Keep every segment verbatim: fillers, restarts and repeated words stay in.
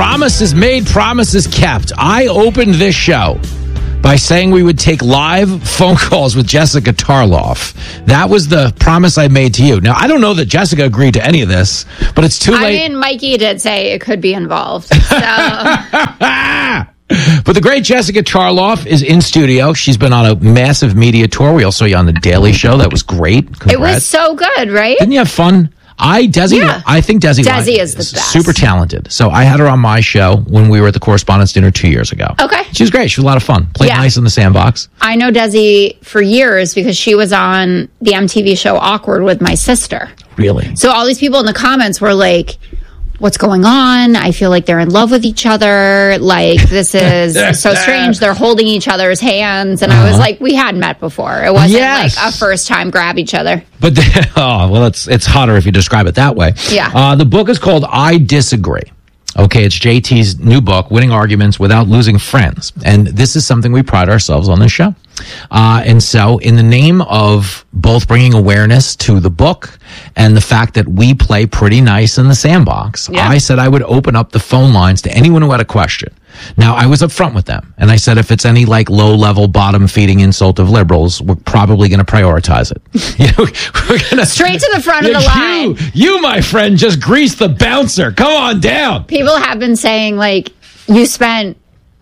Promises made, promises kept. I opened this show by saying we would take live phone calls with Jessica Tarloff. That was the promise I made to you. Now, I don't know that Jessica agreed to any of this, but it's too late. I mean, Mikey did say it could be involved. So. But the great Jessica Tarloff is in studio. She's been on a massive media tour. We also saw you on The Daily Show. That was great. Congrats. It was so good, right? Didn't you have fun? I, Desi, yeah. I think Desi, Desi is the best. Super talented. So I had her on my show when we were at the Correspondents' Dinner two years ago. Okay. She was great. She was a lot of fun. Played yeah. nice in the sandbox. I know Desi for years because she was on the M T V show Awkward with my sister. Really? So all these people in the comments were like, what's going on? I feel like they're in love with each other. Like, this is so strange. They're holding each other's hands. And uh-huh. I was like, we had met before. It wasn't yes. like a first time grab each other. But, the, oh, well, it's, it's hotter if you describe it that way. Yeah. Uh, the book is called I Disagree. Okay, it's J T's new book, Winning Arguments Without Losing Friends. And this is something we pride ourselves on this show. Uh, and so in the name of both bringing awareness to the book and the fact that we play pretty nice in the sandbox, yeah. I said I would open up the phone lines to anyone who had a question. Now, I was upfront with them, and I said if it's any like low-level, bottom-feeding insult of liberals, we're probably going to prioritize it. You know, we're gonna, Straight to the front you, of the line. You, you, my friend, just grease the bouncer. Come on down. People have been saying, like, you spent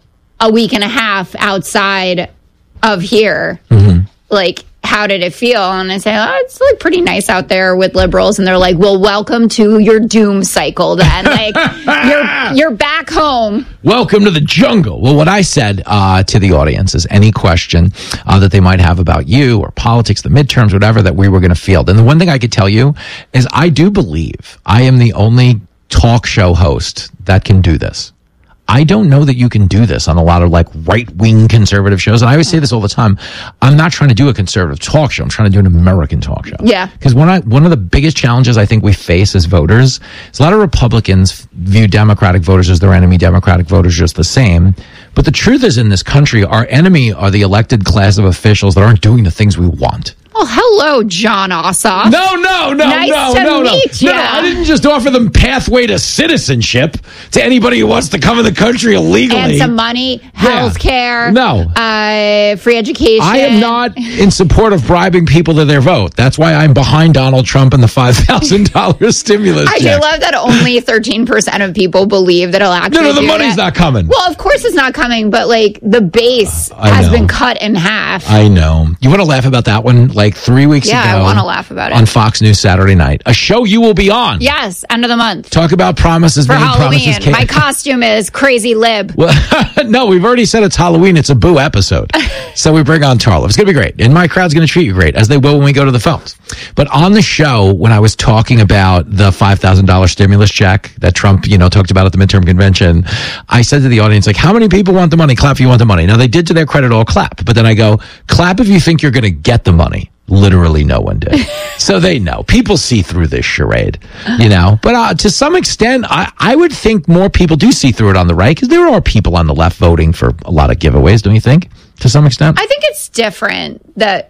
a week and a half outside of here. Mm-hmm. Like, how did it feel? And I say, oh, it's like pretty nice out there with liberals. And they're like, well, welcome to your doom cycle then. Like, you're you're back home. Welcome to the jungle. Well, what I said uh, to the audience is any question uh, that they might have about you or politics, the midterms, whatever, that we were going to field. And the one thing I could tell you is I do believe I am the only talk show host that can do this. I don't know that you can do this on a lot of like right-wing conservative shows. And I always say this all the time. I'm not trying to do a conservative talk show. I'm trying to do an American talk show. Yeah. Because one, I, one of the biggest challenges I think we face as voters is a lot of Republicans view Democratic voters as their enemy, Democratic voters just the same. But the truth is in this country, our enemy are the elected class of officials that aren't doing the things we want. Well, hello, John Ossoff. No, no, no, nice no, to no, meet no. you. No, I didn't just offer them pathway to citizenship to anybody who wants to come in the country illegally. And some money, health care, yeah. No. Uh, free education. I am not in support of bribing people to their vote. That's why I'm behind Donald Trump and the five thousand dollars stimulus I check. do love that only thirteen percent of people believe that it'll actually No, no, the do money's it. not coming. Well, of course it's not coming, but like the base uh, has know. been cut in half. I know. You want to laugh about that one? Like three weeks yeah, ago. I want to laugh about it. On Fox News Saturday night. A show you will be on. Yes, end of the month. Talk about promises For made, Halloween. promises kept. My costume is Crazy Lib. Well, no, we've already said it's Halloween. It's a boo episode. So we bring on Tarloff. It's going to be great. And my crowd's going to treat you great, as they will when we go to the phones. But on the show, when I was talking about the five thousand dollars stimulus check that Trump, you know, talked about at the midterm convention, I said to the audience, like, how many people want the money? Clap if you want the money. Now, they did, to their credit, all clap. But then I go, clap if you think you're going to get the money. Literally no one did. So they know. People see through this charade, you know. But uh, to some extent, I, I would think more people do see through it on the right, because there are people on the left voting for a lot of giveaways, don't you think, to some extent? I think it's different that,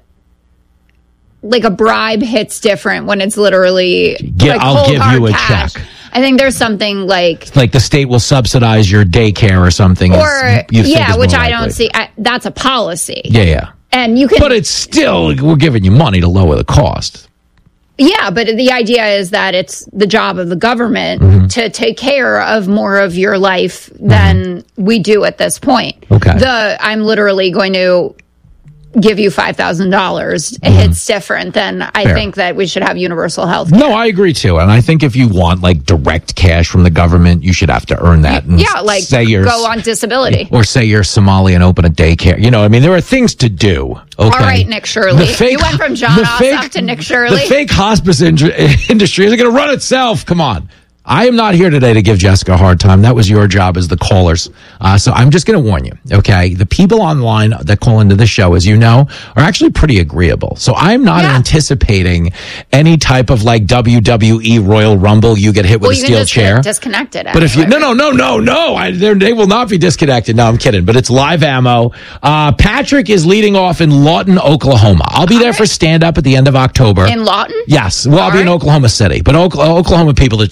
like, a bribe hits different when it's literally Get, like I'll cold, give hard you a cash. check. I think there's something like... Like the state will subsidize your daycare or something. Or, you think yeah, is which more I likely. don't see. I, that's a policy. Yeah, yeah. And you can... But it's still, we're giving you money to lower the cost. Yeah, but the idea is that it's the job of the government mm-hmm. to take care of more of your life than mm-hmm. we do at this point. Okay. The I'm literally going to give you five thousand dollars. Mm-hmm. It's different than I Fair. think that we should have universal health care. No, I agree too. And I think if you want like direct cash from the government, you should have to earn that. And yeah, like say you're, go on disability. Or say you're Somali and open a daycare. You know, I mean, there are things to do. Okay? All right, Nick Shirley. Fake, you went from John Ossoff to Nick Shirley. The fake hospice in- industry isn't going to run itself. Come on. I am not here today to give Jessica a hard time. That was your job as the callers. Uh, so I'm just going to warn you, okay? The people online that call into the show, as you know, are actually pretty agreeable. So I'm not yeah. anticipating any type of like W W E Royal Rumble. You get hit with well, a steel just chair. Get disconnected. But if you, no, no, no, no, no, I, they will not be disconnected. No, I'm kidding. But it's live ammo. Uh, Patrick is leading off in Lawton, Oklahoma. I'll be All there right. for stand up at the end of October. In Lawton? Yes. Well, All I'll be right. in Oklahoma City. But Oklahoma people are some of the best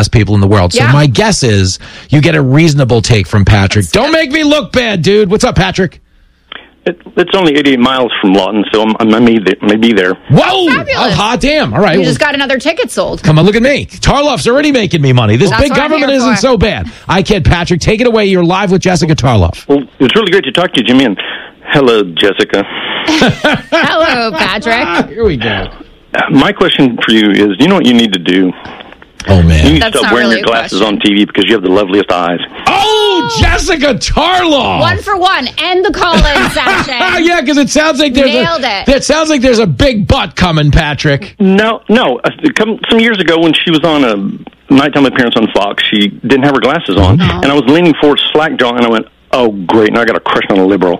best people in the world. So Yeah. my guess is you get a reasonable take from Patrick. That's- Don't make me look bad, dude. What's up, Patrick? It, it's only eighty-eight miles from Lawton, so I'm, I may, may be there. Whoa! Fabulous. Oh, hot damn. All right. You well, just got another ticket sold. come on, look at me. Tarloff's already making me money. This That's big what I'm government here isn't for. so bad. I kid, Patrick. Take it away. You're live with Jessica Tarloff. Well, it's really great to talk to you, Jimmy, and hello, Jessica. Hello, Patrick. Here we go. Uh, My question for you is, you know what you need to do? Oh, You man. need to That's stop not wearing really your a glasses question. on T V because you have the loveliest eyes. Oh, Jessica Tarloff. One for one. End the call-in Ah, session. yeah, because it sounds like there's Nailed a, it. It sounds like there's a big butt coming, Patrick. No, no. Uh, come, some years ago when she was on a nighttime appearance on Fox, she didn't have her glasses on, and I was leaning forward slack jaw, and I went, oh, great, now I got a crush on a liberal.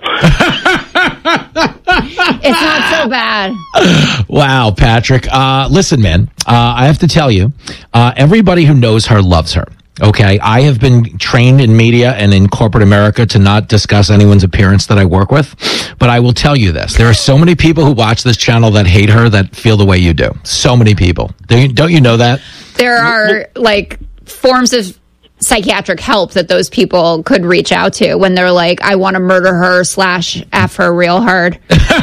It's not so bad. Wow, Patrick. Uh, listen, man, uh, I have to tell you, uh, everybody who knows her loves her. Okay, I have been trained in media and in corporate America to not discuss anyone's appearance that I work with. But I will tell you this. There are so many people who watch this channel that hate her that feel the way you do. So many people. Don't you, don't you know that? There are like forms of psychiatric help that those people could reach out to when they're like, I want to murder her slash F her real hard.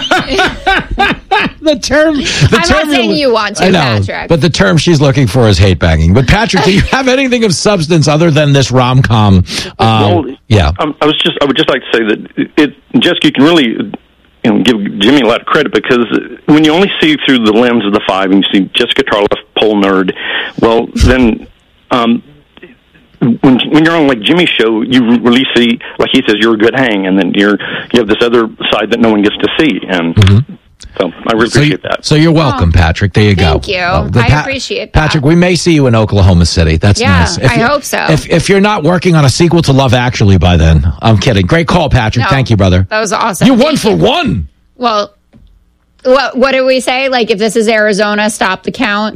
The term. The I'm term not saying you're- you want to, I know, Patrick. but the term she's looking for is hate banging. But Patrick, do you have anything of substance other than this rom com? Well, yeah. Um, I was just, I would just like to say that it, it Jessica, you can really, you know, give Jimmy a lot of credit because when you only see through the lens of the five and you see Jessica Tarloff, pole nerd, well, then, um, when when you're on like Jimmy's show, you really see, like he says, you're a good hang, and then you're you have this other side that no one gets to see, and Mm-hmm. so I really So, you, appreciate that. so you're welcome, Oh, Patrick. There you go. thank you. Oh, the I appreciate that. Patrick, we may see you in Oklahoma City. That's Yeah, nice. I you- hope so. If if you're not working on a sequel to Love Actually by then, I'm kidding. Great call, Patrick. No, Thank you, brother. That was awesome. You one Thank for you. one. Well, what what did we say? Like, if this is Arizona, stop the count.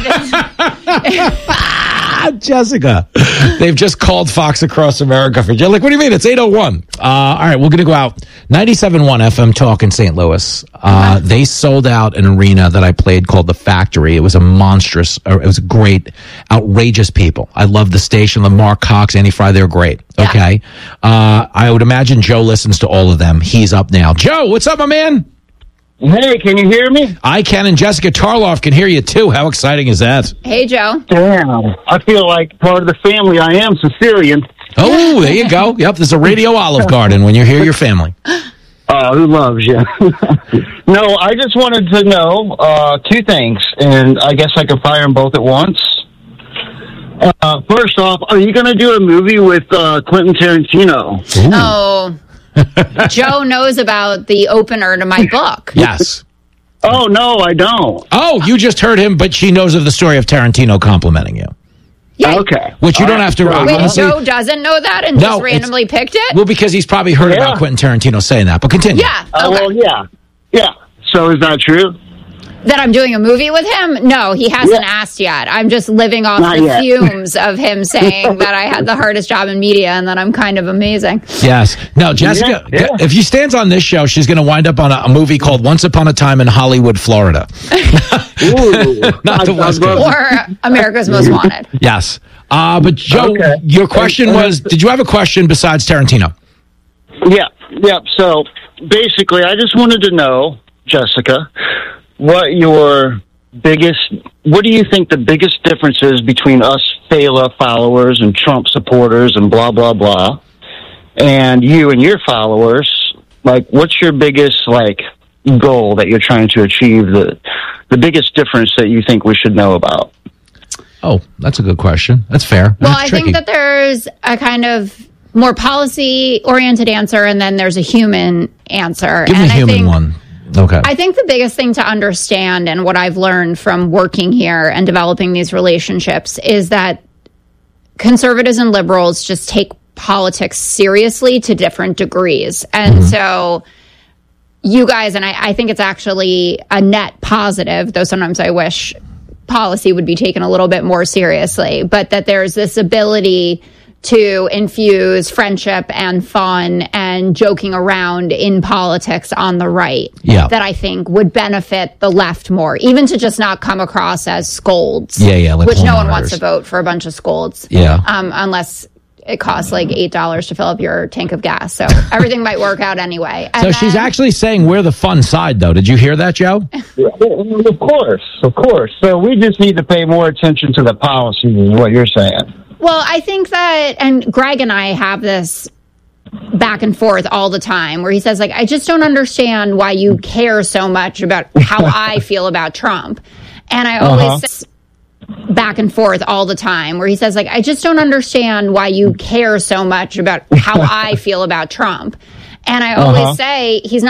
Ah, Jessica. They've just called Fox Across America for Like, what do you mean? It's eight oh one. Uh, all right, we're going to go out. ninety-seven point one F M Talk in Saint Louis. Uh, they sold out an arena that I played called The Factory. It was a monstrous, uh, it was great, outrageous people. I love the station. Lamar Cox, Annie Fry, they're great. Yeah. Okay. Uh, I would imagine Joe listens to all of them. He's up now. Joe, what's up, my man? Hey, can you hear me? I can, and Jessica Tarloff can hear you too. How exciting is that? Hey, Joe. Damn. I feel like part of the family. I am Sicilian. Oh, there you go. Yep, there's a Radio Olive Garden when you hear your family. Uh, who loves you? No, I just wanted to know uh, two things, and I guess I could fire them both at once. Uh, first off, are you going to do a movie with uh, Quentin Tarantino? Oh, Joe knows about the opener to my book. Yes. Oh, no, I don't. Oh, you just heard him, but she knows of the story of Tarantino complimenting you, Yeah. Okay. which you All don't right, have to. so- uh, Wait, honestly- Joe doesn't know that and No, just it's- randomly picked it? well, because he's probably heard Yeah. about Quentin Tarantino saying that. But continue. Yeah. Uh, Okay. well, yeah. Yeah. So is that true? That I'm doing a movie with him? No, he hasn't Yeah. asked yet. I'm just living off Not the yet. fumes of him saying that I had the hardest job in media and that I'm kind of amazing. Yes. No, Jessica. Yeah, yeah. If she stands on this show, she's going to wind up on a, a movie called Once Upon a Time in Hollywood, Florida. Ooh. Not the I'd- West I'd love- Coast. Or America's Most Wanted. Yes. Uh, but Joe, Okay. your question was: did you have a question besides Tarantino? Yeah, yeah. So basically, I just wanted to know, Jessica, what your biggest, what do you think the biggest difference is between us Fela followers and Trump supporters and blah, blah, blah, and you and your followers? Like, what's your biggest, like, goal that you're trying to achieve, the, the biggest difference that you think we should know about? Oh, that's a good question. That's fair. Well, That's I tricky. think that there's a kind of more policy oriented answer and then there's a human answer. Give me and the human I think, one. Okay. I think the biggest thing to understand and what I've learned from working here and developing these relationships is that conservatives and liberals just take politics seriously to different degrees. And Mm-hmm. so you guys, and I, I think it's actually a net positive, though sometimes I wish policy would be taken a little bit more seriously, but that there's this ability to infuse friendship and fun and joking around in politics on the right Yeah. that I think would benefit the left more, even to just not come across as scolds. Yeah, yeah, like which no one whoremongers. wants to vote for a bunch of scolds. Yeah. Um, unless it costs like eight dollars to fill up your tank of gas. So everything might work out anyway. And So she's then- actually saying we're the fun side, though. Did you hear that, Joe? Of course, of course. So we just need to pay more attention to the policies, is what you're saying. Well, I think that, and Greg and I have this back and forth all the time where he says, like, I just don't understand why you care so much about how I feel about Trump. And I always Uh-huh. say back and forth all the time where he says, like, I just don't understand why you care so much about how I feel about Trump. And I always Uh-huh. say he's not